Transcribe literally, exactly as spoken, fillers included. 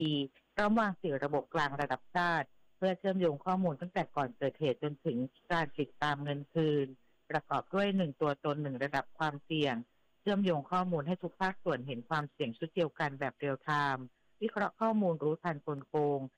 ทีพร้อมวางสี่ระบบกลางระดับชาติเพื่อเชื่อมโยงข้อมูลตั้งแต่ก่อนเกิดเหตุจนถึงการติดตามเงินคืนประกอบด้วยหนึ่งตัวตนหนึ่งระดับความเสี่ยงเชื่อมโยงข้อมูลให้ทุกภาคส่วนเห็นความเสี่ยงชุดเดียวกันแบบเรียลไทม์วิเคราะห์ข้อมูลรู้ทันกลโกง